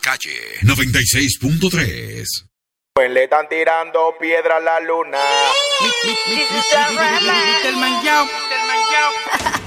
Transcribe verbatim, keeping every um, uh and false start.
calle noventa y seis punto tres. Pues le están tirando piedra a la luna. Mi, mi, mi, mi, mi, mi, mi, mi, mi, mi, mi, mi, mi, mi, mi, mi, mi, mi, mi, mi,